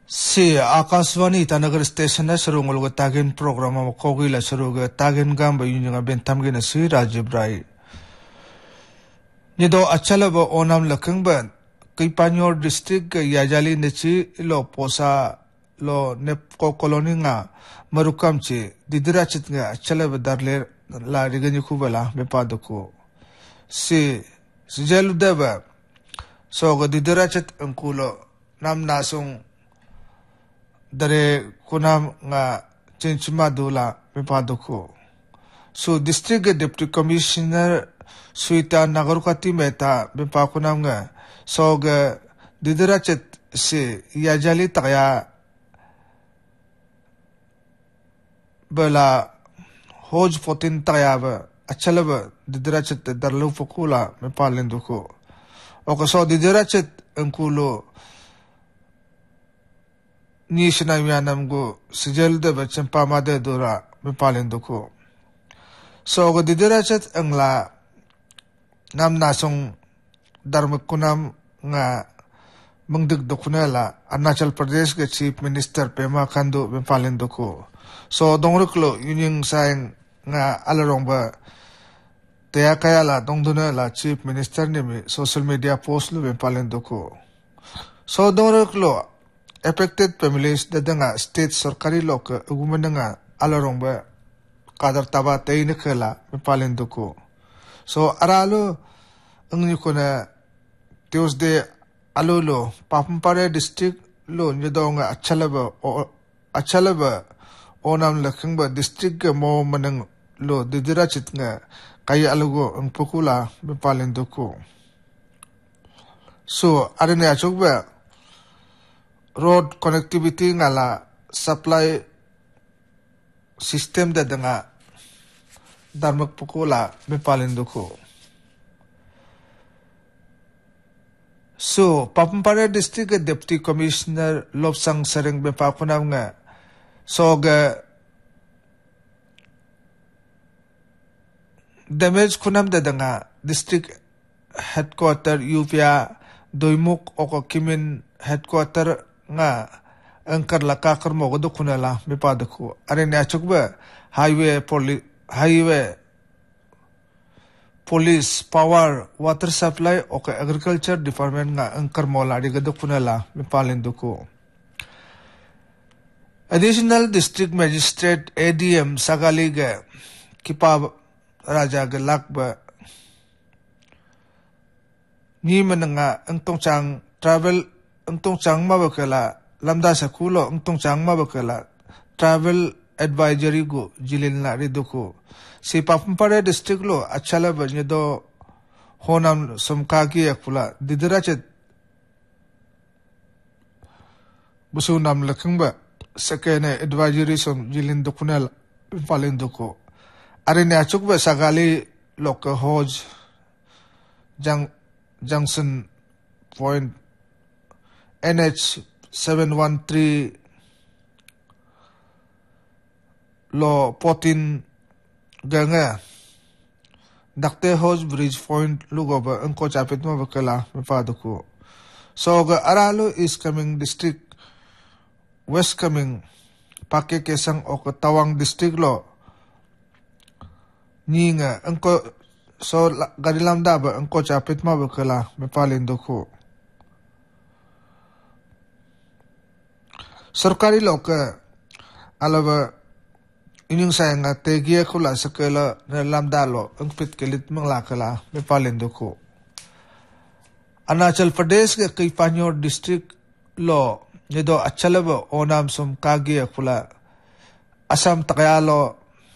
Si Akaswani Tanagar Station Sarungal with Tagin program of Kogila Saruga Tagin Gamba Union of Bentamgin Si Rajib Rai. Nido Achalaba Onam Lakangban, Kipanyor district Yajali Nechi Lo Posa Lo Nepko Koloninga Marukamchi, Didirachitga Achalaba Darle La Riganikubala Mepaduko. Si Sijelu Deva Soga Didirachet Unkulo Nam Nasung Dare kunam nga chinchima dula mipaduko. So district deputy commissioner suita nagarukati meta mipakunam nga so ga didirachet si yajali takya bala hoj potin takya ba achalaba didirachet darlu fukula mipalinduko. Oka so didirachet angkulo ni sinamianam go sijel de bachempa made dura mipalinduko. So go didirachet angla nam nasong darmakunam nga mangdagdokunela Arunachal Pradesh ke Chief Minister Pema Khandu mipalinduko. So dongruklo yuning sayang nga alarong ba teya kaya la dongduna la Chief Minister ni social media post lu mipalinduko. So dongruklo affected families dadanga state sarkari lok ugumananga alarong ba kadar taba tayin kala mipalinduko. So aralo ang yukuna Tuesday alolo Papampare district lo nyadonga achalaba onam lakangba district mo manang lo didirachit nga kaya alugo ang pukula mipalinduko. So arane achugba road connectivity ngala supply system dadanga darmak pukula mipalinduko. So Papampare district deputy commissioner Lobsang Sareng mipakunam nga so ga damage kunam dadanga district headquarter Upia Doimuk oko Kimin headquarter nga angkar lakakar mo godo kunala mipaduko. Are na chukba highway police power water supply okay agriculture department nga angkar mo ladi godo kunala mipalinduko. Additional district magistrate ADM Sagaliga Kipa Raja Galakba ni mananga angtong chang travel angtong chang mabakala lamda sa kulo angtong chang mabakala travel advisory go jilin la riduko. Si Papampare district lo achala ba do honam sumkagi akula didirachet busunam lakangba sakene advisory som jilin dukunal palinduko. Arine achukba sagali loka hoj junction point NH 713 lo potin ganga dakte hose bridge point lugoba angko chapit mo bakala mipaduko. So ga aralo is coming district west coming pake kesang o Tawang district lo ninga angko so gadilam daba angko chapit mo bakala mipalinduko. Sarkari loka alaba inyong sayang nga tegiya kula sa kala na lamdalo ang pitkilit manglakala mipalinduko. Arunachal Pradesh ke Kipanyor district lo nido achalaba onam sum kagiya kula Assam takayalo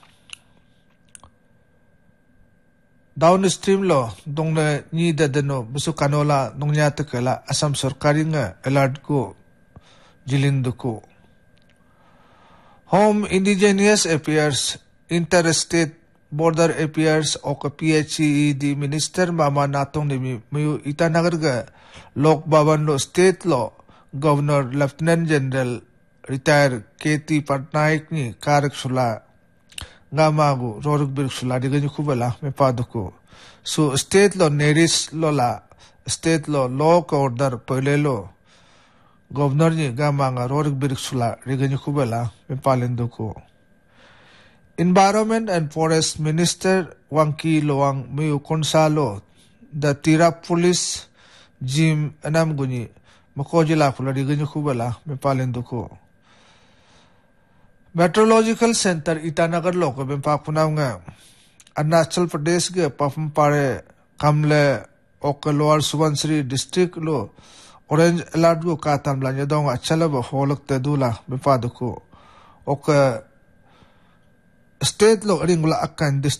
downstream lo dong na nida dano busukanola dong nyata kala Assam sarkari nga alert ko jilinduko. Home Indigenous Affairs, Interstate Border Affairs o PHED Minister Mama Natong ni Mayu Itanagarga Lok Baban lo State Law Governor Lieutenant General Retired KT Patnaik ni Karak Sula Ngamago Roruk Bir Sula Diganyu Kubala Mepaduko. So State Law Neris Lola State Law Law Order Pelelo governor ni gamanga rorik birik sula rigani kubela mipalinduko. Environment and Forest Minister Wangki Loang Miu Konsalo the Tira Police Jim Anam Guni Makojila Kula rigani kubela mipalinduko. Meteorological Center Itanagar Loko Bimpapunanga Arunachal Pradesh ge Pafum Pare Kamle Okalwar Subansiri District Lo Orange Alert go Katam Blanya Dong Achalaba Holok Tedula Bipaduko Oka State Lo Ringula Akan